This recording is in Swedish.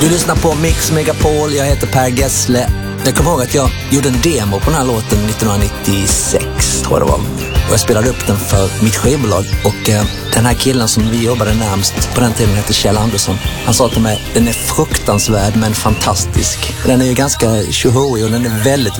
Du lyssnar på Mix Megapol, jag heter Per Gessle. Jag kommer ihåg att jag gjorde en demo på den här låten 1996, tror jag det var. Och jag spelade upp den för mitt skivbolag. Och den här killen som vi jobbade närmast på den tiden heter Kjell Andersson. Han sa till mig, den är fruktansvärd men fantastisk. Den är ju ganska tjohoi och den är väldigt,